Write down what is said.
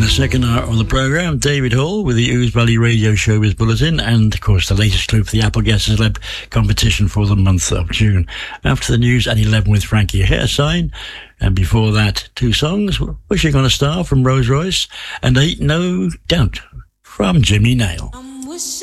Second hour of the programme, David Hall with the Ouse Valley Radio Showbiz Bulletin, and of course the latest clue for the Apple Guess Celeb competition for the month of June. After the news at 11 with Frankie Hairsign, and before that, two songs, Wishing on a Star from Rose Royce and Ain't No Doubt from Jimmy Nail.